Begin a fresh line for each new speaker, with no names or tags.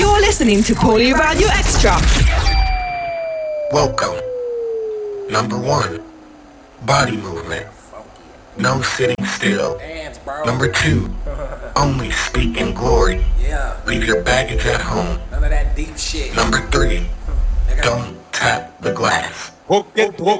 You're listening to Paulie Radio Extra.
Welcome. Number 1, body movement. No sitting still. Number 2, only speak in glory. Leave your baggage at home.
None of that deep shit.
Number 3, don't tap the glass.
Number